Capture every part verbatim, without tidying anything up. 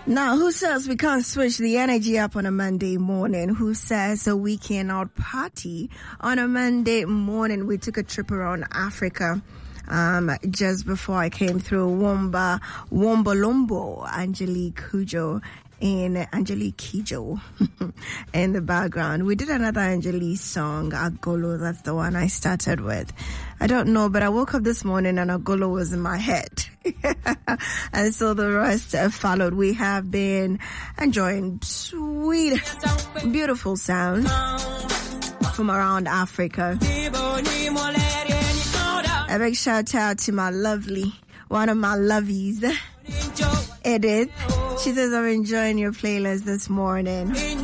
Now, who says we can't switch the energy up on a Monday morning? Who says so we cannot party on a Monday morning? We took a trip around Africa um, just before I came through. Womba, Wombolombo, Angelique Kidjo, and Angelique Kidjo in the background. We did another Angelique song, Agolo. That's the one I started with. I don't know, but I woke up this morning and Agolo was in my head. And so the rest uh, followed. We have been enjoying sweet, beautiful sounds from around Africa. A big shout out to my lovely, one of my lovies, Edith. She says, I'm enjoying your playlist this morning. Hey.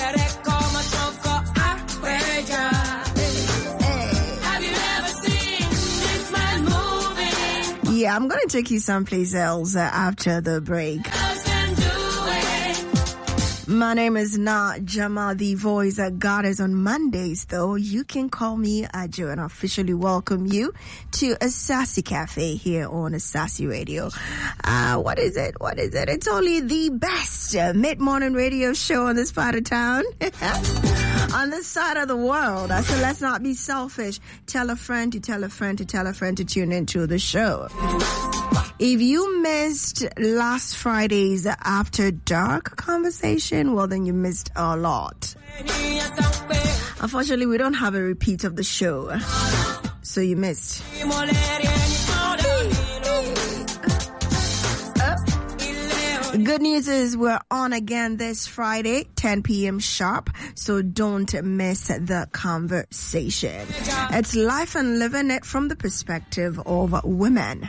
Have you ever seen this man moving? Yeah, I'm going to take you someplace else uh, after the break. My name is not Jamal, the voice that God is on Mondays, though. You can call me Ajo, and I officially welcome you to a Sassy Cafe here on a Sassy Radio. Uh, what is it? What is it? It's only the best uh, mid-morning radio show on this part of town. On this side of the world. So let's not be selfish. Tell a friend to tell a friend to tell a friend to tune into the show. If you missed last Friday's After Dark conversation, well, then you missed a lot. Unfortunately, we don't have a repeat of the show, so you missed. Good news is we're on again this Friday, ten p.m. sharp, so don't miss the conversation. It's life and living it from the perspective of women.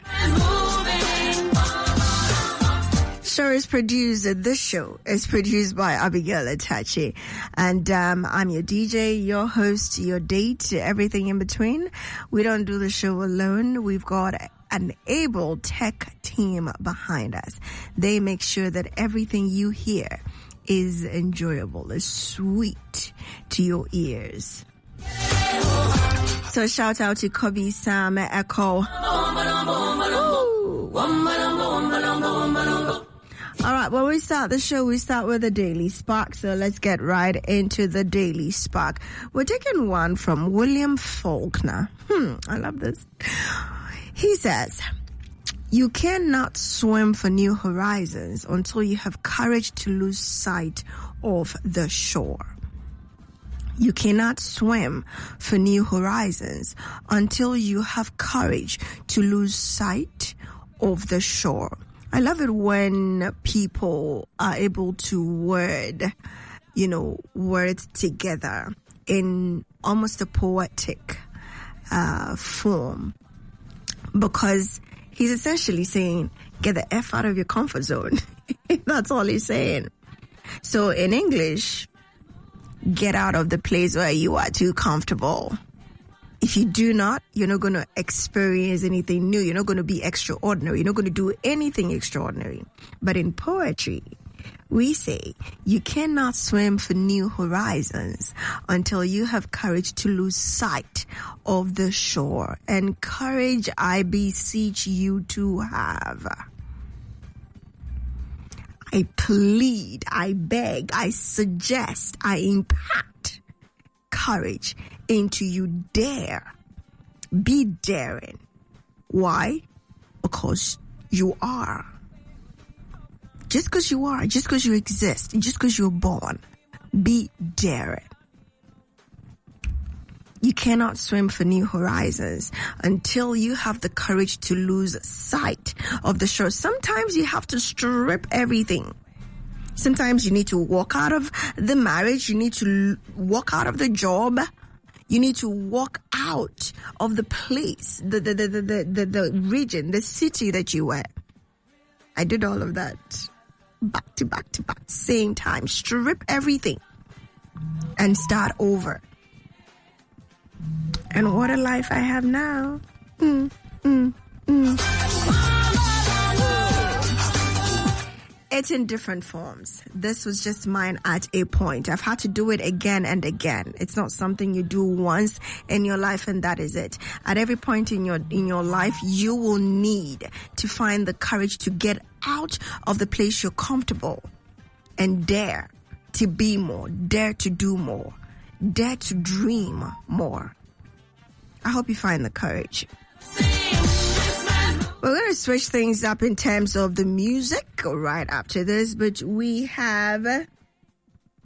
Show is produced, this show is produced by Abigail Atachi, and um, I'm your D J, your host, your date, everything in between. We don't do the show alone. We've got an able tech team behind us. They make sure that everything you hear is enjoyable, is sweet to your ears. So shout out to Kobe, Sam, Echo. All right, when we start the show, we start with the Daily Spark. So let's get right into the Daily Spark. We're taking one from William Faulkner. Hmm, I love this. He says, you cannot swim for new horizons until you have courage to lose sight of the shore. You cannot swim for new horizons until you have courage to lose sight of the shore. I love it when people are able to word, you know, words together in almost a poetic uh, form, because he's essentially saying, get the F out of your comfort zone. That's all he's saying. So in English, get out of the place where you are too comfortable. If you do not, you're not going to experience anything new. You're not going to be extraordinary. You're not going to do anything extraordinary. But in poetry, we say you cannot swim for new horizons until you have courage to lose sight of the shore. And courage, I beseech you to have. I plead, I beg, I suggest, I impart courage into you. Dare. Be daring. Why? Because you are. Just because you are, just because you exist, just because you're born, be daring. You cannot swim for new horizons until you have the courage to lose sight of the shore. Sometimes you have to strip everything. Sometimes you need to walk out of the marriage. You need to walk out of the job. You need to walk out of the place, the the the the the, the, the region, the city that you were. I did all of that back to back to back, same time. Strip everything and start over. And what a life I have now. Mm, mm, mm. It's in different forms. This was just mine at a point. I've had to do it again and again. It's not something you do once in your life and that is it. At every point in your in your life, you will need to find the courage to get out of the place you're comfortable and dare to be more, dare to do more, dare to dream more. I hope you find the courage. We're going to switch things up in terms of the music right after this, but we have